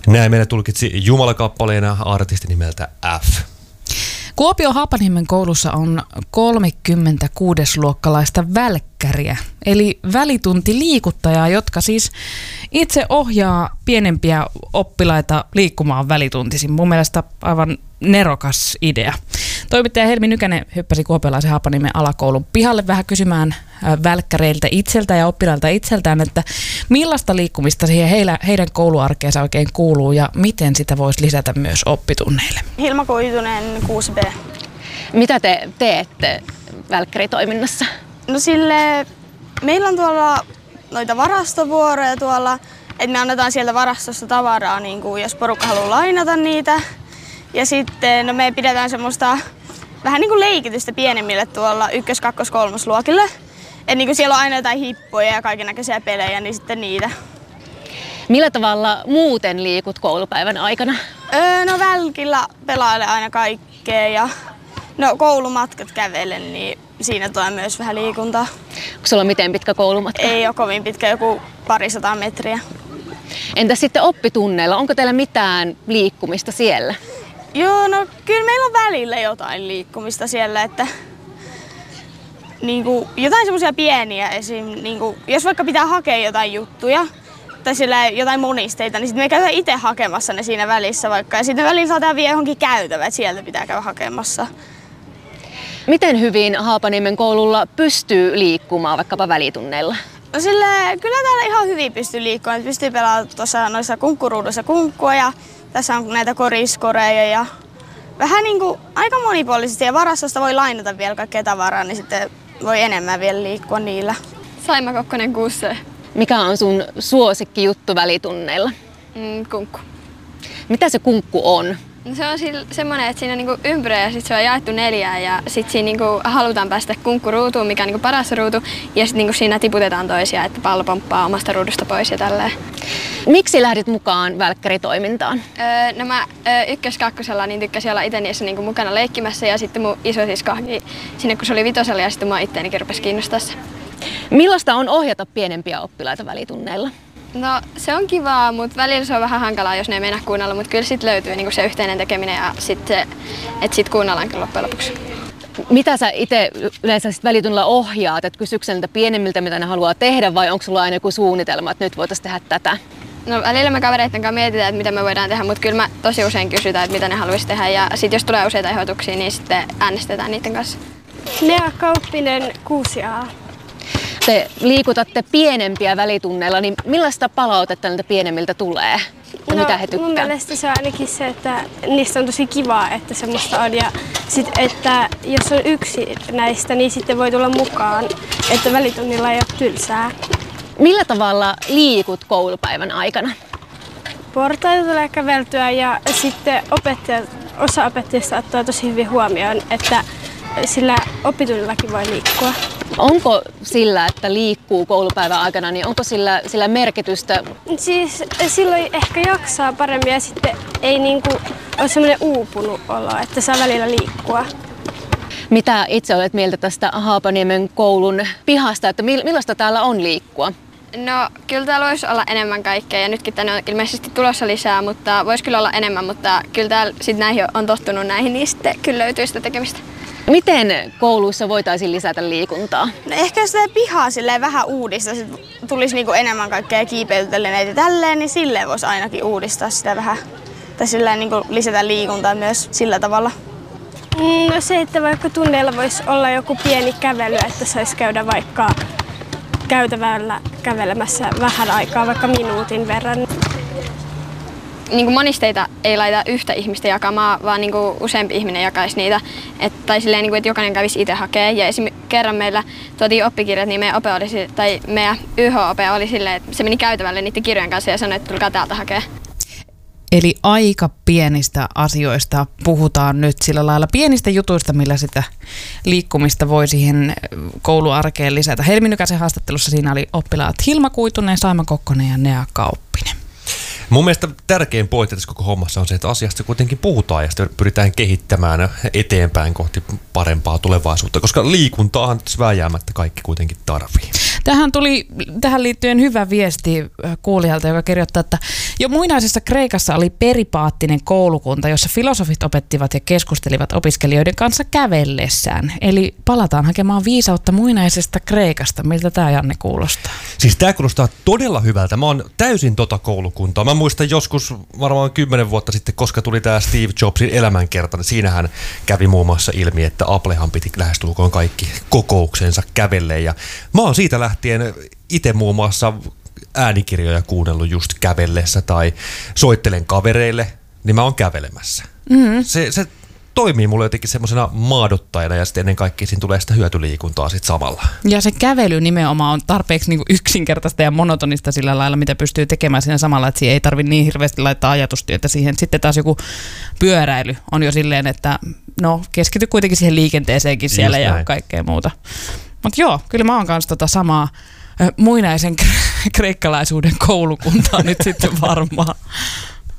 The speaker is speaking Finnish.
Näin meille tulkitsi Jumala-kappaleena artisti nimeltä F. Kuopio-Haapaniemen koulussa on 36-luokkalaista välkkäriä, eli välituntiliikuttajaa, jotka siis itse ohjaa pienempiä oppilaita liikkumaan välituntisin. Mun mielestä aivan nerokas idea. Toimittaja Helmi Nykänen hyppäsi kuopiolaisen Haapaniemen alakoulun pihalle vähän kysymään välkkäreiltä itseltä ja oppilailta itseltään, että millaista liikkumista siihen heidän kouluarkeensa oikein kuuluu ja miten sitä voisi lisätä myös oppitunneille. Hilma Koitunen, 6B. Mitä te teette välkkäritoiminnassa? No meillä on tuolla noita varastovuoroja tuolla, että me annetaan sieltä varastosta tavaraa, niin kuin jos porukka haluaa lainata niitä. Ja sitten me pidetään semmoista vähän niin kuin leikitystä pienemmille tuolla 1-, 2-, 3. luokille. Että niin kuin siellä on aina jotain hippoja ja kaikennäköisiä pelejä, niin sitten niitä. Millä tavalla muuten liikut koulupäivän aikana? No välkillä pelailen aina kaikkea ja koulumatkat kävelen, niin siinä tulee myös vähän liikuntaa. Onko sulla miten pitkä koulumatka? Ei ole kovin pitkä, joku 200 metriä. Entä sitten oppitunneilla? Onko teillä mitään liikkumista siellä? Joo, no kyllä meillä on välillä jotain liikkumista siellä, että jotain semmoisia pieniä esim. Jos vaikka pitää hakea jotain juttuja tai jotain monisteita, niin sitten me käydään itse hakemassa ne siinä välissä vaikka. Ja sitten välillä saadaan vielä johonkin käytävä, että sieltä pitää käydä hakemassa. Miten hyvin Haapaniemen koululla pystyy liikkumaan vaikkapa välitunneilla? No kyllä täällä ihan hyvin pystyy liikkumaan. Pystyy pelaamaan tuossa noissa kunkkuruuduissa kunkkua ja tässä on näitä koriskoreja ja vähän aika monipuolisesti ja varastosta voi lainata vielä kaikkea tavaraa, niin sitten voi enemmän vielä liikkua niillä. Saima Kokkonen, 6C. Mikä on sun suosikki juttu välitunneilla? Kunkku. Mitä se kunkku on? No se on semmoinen, että siinä on ympyrä ja sitten se on jaettu 4 ja sitten siinä halutaan päästä kunkkuruutuun, mikä on paras ruutu, ja sitten siinä tiputetaan toisia, että pallo pomppaa omasta ruudusta pois ja tälleen. Miksi lähdit mukaan välkkäritoimintaan? No mä 1. 2. niin tykkäsin olla itse niissä mukana leikkimässä ja sitten mun isosisko sinne kun se oli 5. ja sitten mua itteenikin rupesi kiinnostaa se. Millaista on ohjata pienempiä oppilaita välitunneilla? No se on kivaa, mutta välillä se on vähän hankalaa, jos ne ei mennä kuunnella, mutta kyllä sitten löytyy se yhteinen tekeminen ja sitten että sit kuunnellaan kyllä loppujen lopuksi. Mitä sä itse yleensä välitunnilla ohjaat? Et kysyykö niiltä pienemmiltä, mitä ne haluaa tehdä vai onko sulla aina joku suunnitelma, että nyt voitaisiin tehdä tätä? No välillä me kavereiden kanssa mietitään, että mitä me voidaan tehdä, mutta kyllä mä tosi usein kysytään, että mitä ne haluaisi tehdä ja sitten jos tulee useita ehdotuksia, niin sitten äänestetään niiden kanssa. Nea Kauppinen, 6A. Te liikutatte pienempiä välitunneilla, niin millaista palautetta niiltä pienemmiltä tulee? Ja mitä he tykkää? Mun mielestä se on ainakin se, että niistä on tosi kivaa, että semmoista on. Ja sit, että jos on yksi näistä, niin sitten voi tulla mukaan, että välitunnilla ei ole tylsää. Millä tavalla liikut koulupäivän aikana? Portaita tulee käveltyä ja sitten osa opettajista ottaa tosi hyvin huomioon, että sillä oppitunnillakin voi liikkua. Onko sillä, että liikkuu koulupäivän aikana, niin onko sillä merkitystä? Siis silloin ehkä jaksaa paremmin ja sitten ei ole semmoinen uupunut olo, että saa välillä liikkua. Mitä itse olet mieltä tästä Haapaniemen koulun pihasta, että millaista täällä on liikkua? No kyllä täällä voisi olla enemmän kaikkea ja nytkin tänne on ilmeisesti tulossa lisää, mutta voisi kyllä olla enemmän, mutta kyllä täällä sit näihin on tottunut näihin, niin sitten kyllä löytyy sitä tekemistä. Miten kouluissa voitaisiin lisätä liikuntaa? No ehkä jos sitä pihaa vähän uudistaa, tulisi enemmän kaikkea kiipeilyteleneitä ja tälleen, niin silleen voisi ainakin uudistaa sitä vähän. Tai silleen lisätä liikuntaa myös sillä tavalla. No se, että vaikka tunneilla voisi olla joku pieni kävely, että saisi käydä vaikka käytävällä kävelemässä vähän aikaa, vaikka minuutin verran. Monisteita ei laita yhtä ihmistä jakamaan, vaan useampi ihminen jakaisi niitä. Tai silleen, että jokainen kävisi itse hakemaan. Ja esimerkiksi kerran meillä tuotiin oppikirjat, niin meidän YH-ope oli silleen, että se meni käytävälle niiden kirjojen kanssa ja sanoi, että tulkaa täältä hakea. Eli aika pienistä asioista puhutaan nyt sillä lailla pienistä jutuista, millä sitä liikkumista voi siihen kouluarkeen lisätä. Helmi Nykäsen haastattelussa siinä oli oppilaat Hilma Kuitunen, Saima Kokkonen ja Nea Kauppinen. Mun mielestä tärkein pointti tässä koko hommassa on se, että asiasta kuitenkin puhutaan ja sitä pyritään kehittämään eteenpäin kohti parempaa tulevaisuutta, koska liikuntaahan vääjäämättä kaikki kuitenkin tarvii. Tähän liittyen hyvä viesti kuulijalta, joka kirjoittaa, että jo muinaisessa Kreikassa oli peripaattinen koulukunta, jossa filosofit opettivat ja keskustelivat opiskelijoiden kanssa kävellessään. Eli palataan hakemaan viisautta muinaisesta Kreikasta. Miltä tämä, Janne, kuulostaa? Siis tämä kuulostaa todella hyvältä. Mä oon täysin koulukuntaa. Mä muistan joskus varmaan 10 vuotta sitten, koska tuli tämä Steve Jobsin elämänkerta, niin siinähän kävi muun muassa ilmi, että Applehan piti lähestulkoon kaikki kokouksensa kävelleen. Ja mä oon siitä lähtien itse muun muassa äänikirjoja kuunnellut just kävellessä tai soittelen kavereille, niin mä oon kävelemässä. Mm-hmm. Se toimii mulle jotenkin semmoisena maadottajana ja sitten ennen kaikkea siinä tulee sitä hyötyliikuntaa sitten samalla. Ja se kävely nimenomaan on tarpeeksi niinku yksinkertaista ja monotonista sillä lailla, mitä pystyy tekemään siinä samalla, että siihen ei tarvitse niin hirveästi laittaa ajatustyötä siihen. Sitten taas joku pyöräily on jo silleen, että no keskity kuitenkin siihen liikenteeseenkin siellä ja kaikkea muuta. Mutta joo, kyllä mä oon kanssa samaa muinaisen kreikkalaisuuden koulukuntaa nyt sitten varmaan.